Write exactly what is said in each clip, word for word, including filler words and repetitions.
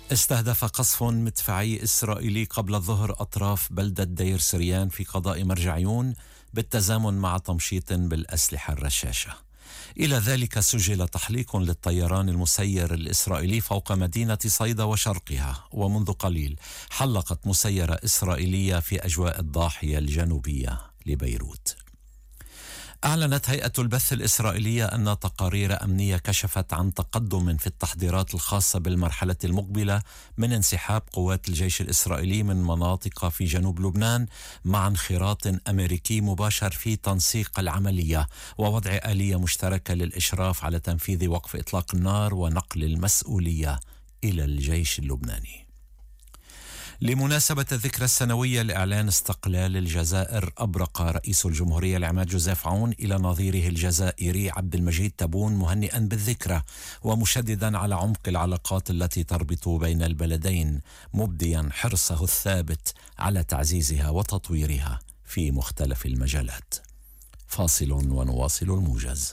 استهدف قصف مدفعي إسرائيلي قبل الظهر أطراف بلدة دير سريان في قضاء مرجعيون بالتزامن مع تمشيط بالأسلحة الرشاشة. إلى ذلك سجل تحليق للطيران المسير الإسرائيلي فوق مدينة صيدا وشرقها، ومنذ قليل حلقت مسيرة إسرائيلية في أجواء الضاحية الجنوبية لبيروت. أعلنت هيئة البث الإسرائيلية أن تقارير أمنية كشفت عن تقدم في التحضيرات الخاصة بالمرحلة المقبلة من انسحاب قوات الجيش الإسرائيلي من مناطق في جنوب لبنان مع انخراط أمريكي مباشر في تنسيق العملية ووضع آلية مشتركة للإشراف على تنفيذ وقف إطلاق النار ونقل المسؤولية إلى الجيش اللبناني. لمناسبة الذكرى السنوية لإعلان استقلال الجزائر، أبرق رئيس الجمهورية العماد جوزيف عون إلى نظيره الجزائري عبد المجيد تبون مهنئا بالذكرى ومشددا على عمق العلاقات التي تربط بين البلدين، مبديا حرصه الثابت على تعزيزها وتطويرها في مختلف المجالات. فاصل ونواصل الموجز.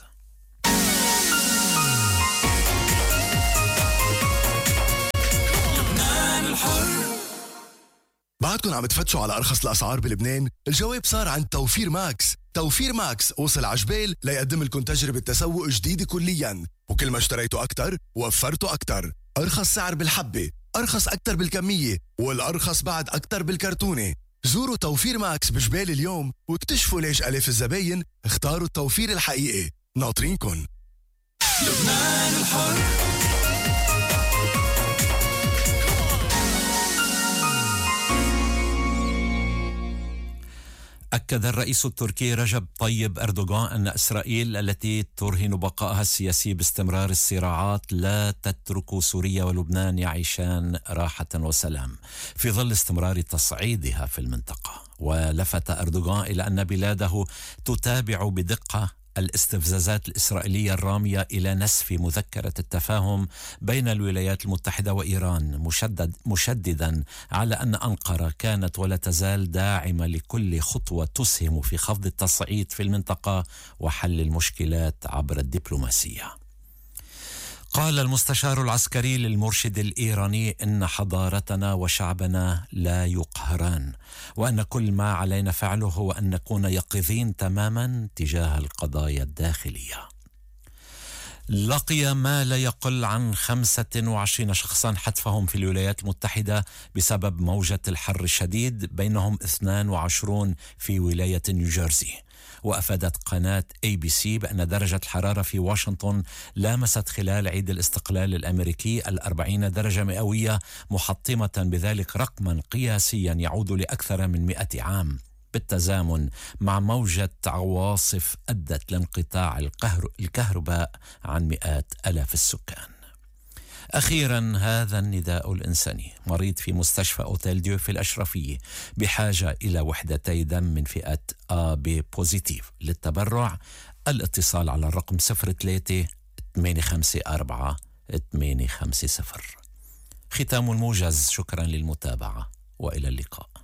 بعدكم عم تفتشوا على أرخص الأسعار بلبنان؟ الجواب صار عند توفير ماكس. توفير ماكس وصل عجبال ليقدم لكم تجربة تسوق جديدة كلياً، وكل ما اشتريتوا أكتر وفرتوا أكتر. أرخص سعر بالحبة، أرخص أكتر بالكمية، والأرخص بعد أكتر بالكرتونة. زوروا توفير ماكس بجبال اليوم واكتشفوا ليش ألاف الزباين اختاروا التوفير الحقيقي. ناطرينكن. لبنان الحر. أكد الرئيس التركي رجب طيب أردوغان أن إسرائيل التي ترهن بقائها السياسي باستمرار الصراعات لا تترك سوريا ولبنان يعيشان راحة وسلام في ظل استمرار تصعيدها في المنطقة. ولفت أردوغان إلى أن بلاده تتابع بدقة الاستفزازات الإسرائيلية الرامية إلى نسف مذكرة التفاهم بين الولايات المتحدة وإيران، مشدد مشددا على أن أنقرة كانت ولا تزال داعمة لكل خطوة تسهم في خفض التصعيد في المنطقة وحل المشكلات عبر الدبلوماسية. قال المستشار العسكري للمرشد الإيراني إن حضارتنا وشعبنا لا يقهران، وأن كل ما علينا فعله هو أن نكون يقظين تماما تجاه القضايا الداخلية. لقي ما لا يقل عن خمسة وعشرين شخصا حتفهم في الولايات المتحدة بسبب موجة الحر الشديد، بينهم اثنان وعشرون في ولاية نيوجيرسي. وأفادت قناة إيه بي سي بأن درجة الحرارة في واشنطن لامست خلال عيد الاستقلال الأمريكي الأربعين درجة مئوية، محطمة بذلك رقما قياسيا يعود لأكثر من مئة عام، بالتزامن مع موجة عواصف أدت لانقطاع الكهرباء عن مئات ألاف السكان. أخيرا هذا النداء الإنساني: مريض في مستشفى أوتيل ديو في الأشرفية بحاجة إلى وحدتي دم من فئة آ بي بوزيتيف. للتبرع الاتصال على الرقم صفر ثلاثة ثمانية خمسة أربعة ثمانية خمسة صفر. ختام الموجز، شكرا للمتابعة وإلى اللقاء.